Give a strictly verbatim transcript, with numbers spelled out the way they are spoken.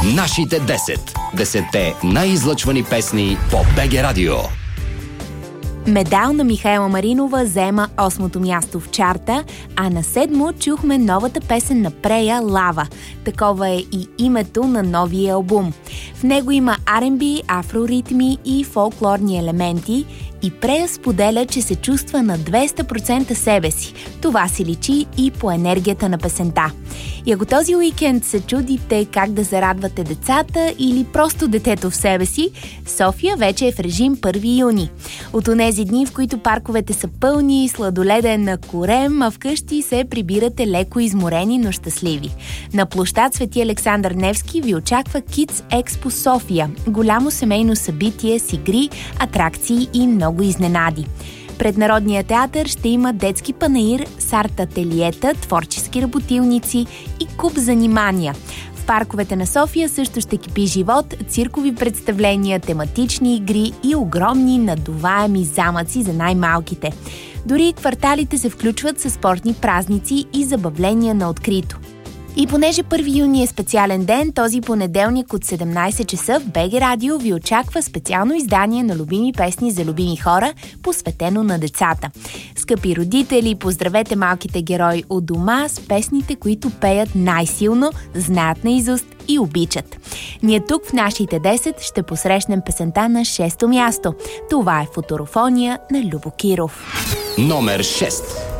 Нашите десет. Десетте най-излъчвани песни по БГ Радио. Медал на Михаела Маринова заема осмото място в чарта, а на седмо чухме новата песен на Прея «Лава». Такова е и името на новия албум. В него има ар енд би, афроритми и фолклорни елементи и Прея споделя, че се чувства на двеста процента себе си. Това се личи и по енергията на песента. И ако този уикенд се чудите как да зарадвате децата или просто детето в себе си, София вече е в режим първи юни. От онези дни, в които парковете са пълни, сладоледен корем, а вкъщи се прибирате леко изморени, но щастливи. На площад Свети Александър Невски ви очаква Kids Expo София. Голямо семейно събитие с игри, атракции и много изненади. Пред Народния театър ще има детски панаир с арт-ателиета, творчески работилници и куп занимания. В парковете на София също ще кипи живот, циркови представления, тематични игри и огромни надуваеми замъци за най-малките. Дори кварталите се включват със спортни празници и забавления на открито. И понеже първи юни е специален ден, този понеделник от седемнайсет часа в БГ Радио ви очаква специално издание на любими песни за любими хора, посветено на децата. Скъпи родители, поздравете малките герои от дома с песните, които пеят най-силно, знаят наизуст и обичат. Ние тук в нашите десет ще посрещнем песента на шесто място. Това е Футурофония на Любо Киров. Номер шест.